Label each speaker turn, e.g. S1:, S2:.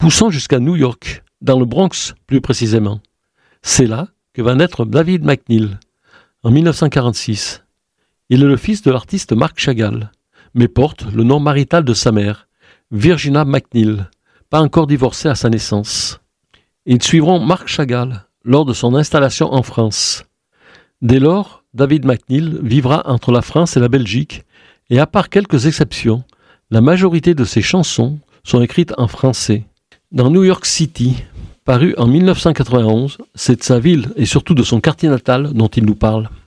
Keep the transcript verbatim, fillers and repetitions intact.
S1: poussant jusqu'à New York, dans le Bronx plus précisément. C'est là que va naître David McNeill, en dix-neuf cent quarante-six. Il est le fils de l'artiste Marc Chagall, mais porte le nom marital de sa mère, Virginia McNeill, pas encore divorcée à sa naissance. Ils suivront Marc Chagall lors de son installation en France. Dès lors, David McNeill vivra entre la France et la Belgique, et à part quelques exceptions, la majorité de ses chansons sont écrites en français. Dans New York City, paru en dix-neuf cent quatre-vingt-onze, c'est de sa ville et surtout de son quartier natal dont il nous parle.